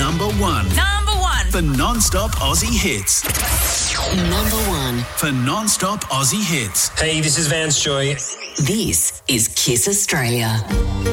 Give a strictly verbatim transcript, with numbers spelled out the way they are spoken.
number one. Number one. For non-stop Aussie hits. Number one. For non-stop Aussie hits. Hey, this is Vance Joy. This is Kiss Australia.